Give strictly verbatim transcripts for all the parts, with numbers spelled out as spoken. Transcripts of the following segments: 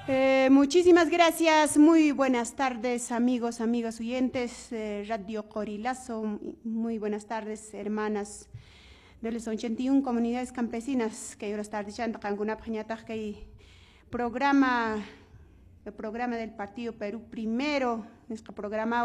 Eh, muchísimas gracias, muy buenas tardes amigos, amigas oyentes, eh, Radio Corilazo, muy buenas tardes hermanas de las ochenta y una comunidades campesinas que ahora están diciendo que hay programa, el programa del Partido Perú Primero, nuestro programa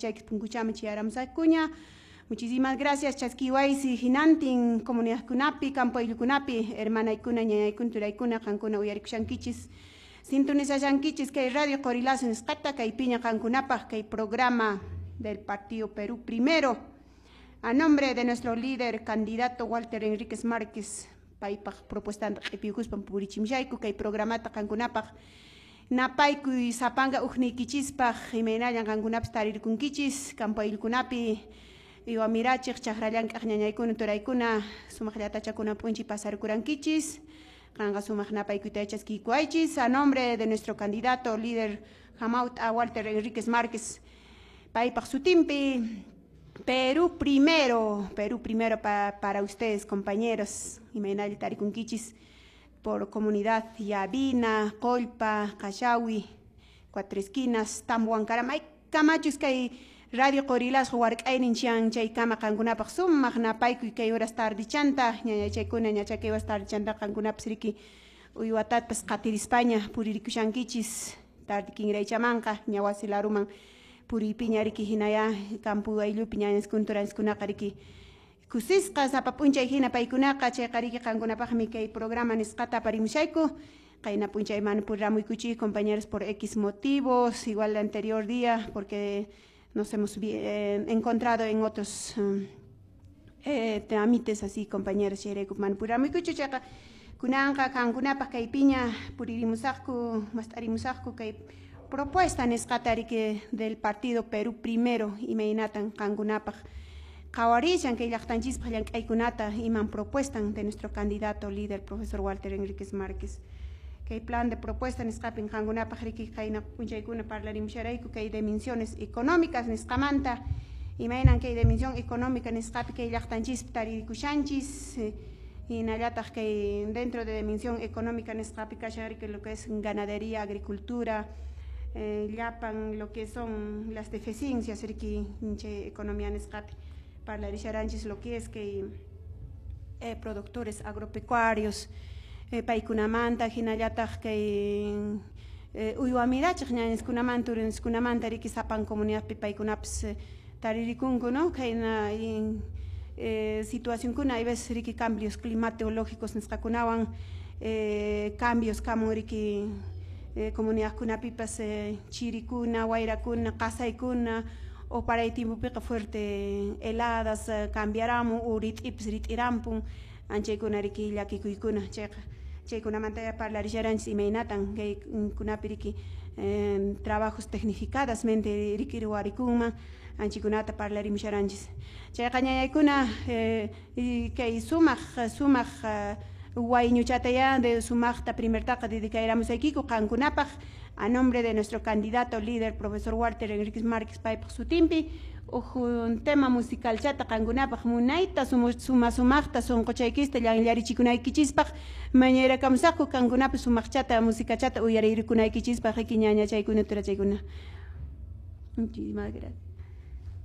muchísimas gracias, Chasquiwaisi, Hinantin, Comunidad Kunapi, Campo Ilukunapi, hermana Ikuna, Ñaña Ikuntura Ikuna, Cancuna Uyarikushankichis, Sintonizashankichis, que hay Radio Corilazo en Escata, que hay Piña Cancunapa, que hay programa del Partido Perú Primero. A nombre de nuestro líder, candidato Walter Enríquez Márquez, Paipa propuesta Epiucuspan Purichimshaiku, que hay programata Cancunapa, Napaiku y Zapanga Ujnikichispa, Jimenayan Cancunaps Tarirkunkichis, Campo Ilkunapi, Iwa Mirachik, Chahrayan Kajñañaikuna, Turaikuna, Sumajlata Chakuna Punchi Pasar Kurankichis, Kanga Sumajnapaiku Kikuaichis, a nombre de nuestro candidato líder Jamaut a Walter Enríquez Márquez, Paipa Sutimpi, Perú Primero, Perú Primero pa, para ustedes, compañeros, Jimenal Tarikunkichis, por comunidad Yabina, Colpa, Cachawi, Cuatro Esquinas, Tambuancaramay, Camachus, que hay Radio Corilazo, Huarcainin, Chiang, Chaykama, Cangunapa, Sum, Magnapaiku, que horas tarde chanta, Ñaña Chaykuna, Ñacha, que horas tarde chanta, Cangunap, Sriki, Uyuatat, Pescatir España, Puririkushankichis, Tarde Kingrey Chamanca, Ñahuasilaruman, Puripiñariki, Hinaya, Campu, Ailu, Piñanes, Kunturans, Kunakariki. Kusisqa sapapuncha hina paykunaqa chay qariki qankunapaqmi kay programa nisqata parimushayku qayna punchay mana purramuykuchik compañeros por X motivos, igual el anterior día porque nos hemos eh, encontrado en otros um, eh, trámites así compañeros chayreku mana purramuykuchik chayqa kunanqa qankunapaq kay piña puririmusaqku mastarimusaqku kay propuesta nisqata ariki del Partido Perú Primero imaynatan qankunapaq Kawarishan que llaqtanchispa llank'aykunata iman propuestan de nuestro candidato líder profesor Walter Enríquez Márquez que hay plan de propuesta nisqapin qankunapaq riki qayna punchaykuna parlarimusharayku que hay dimensiones económicas nisqamanta imaynan que hay dimensión económica nisqapi que llaqtanchispa taririkushanchis hinallataq que dentro de dimensión económica nisqapi kashan que lo que es ganadería, agricultura, eh, llapan lo que son las deficiencias riki economía nisqapi para lo que es que eh, productores agropecuarios, eh, paikunamanta, hinayatag que uyuamirachak, ñaniskunamanta, urinaskunamanta, riki sapan comunidad paikunaps taririkunku, ¿no? Que hay eh, situación kuna, hay veces riki cambios climatológicos, nisqakunawan, eh, cambios como riki eh, comunidad kunapipas, eh, chirikuna, wayrakuna, qasaykuna, o para el tiempo pica fuerte heladas cambiaramos urit ipsrit irampun anche kuna riki yaki kuikuna checa chekuna manta para la richaranch y meinatan que kuna piriki trabajos tecnificadamente riki ruarikuma anche kunata para la richaranch checa ñaya kuna que sumaj sumaj Guayñuchataya de Sumachta primer taca de Cairamos aquí con Cankunapaj a nombre de nuestro candidato líder profesor Walter Enríquez Márquez Paipa Sutimpi un tema musical chata Cankunapaj Munaita suma sumachta son cochaikista ya yari chikunaikichispaj mañera kamsaku Cankunapaj sumachata música chata uyari kunaikichispaj kiñaña chaykuna tura chaykuna. Muchísimas gracias.